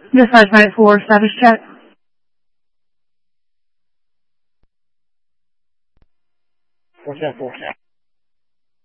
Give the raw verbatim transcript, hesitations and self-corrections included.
Dispatch nine four, status check. four seven four seven.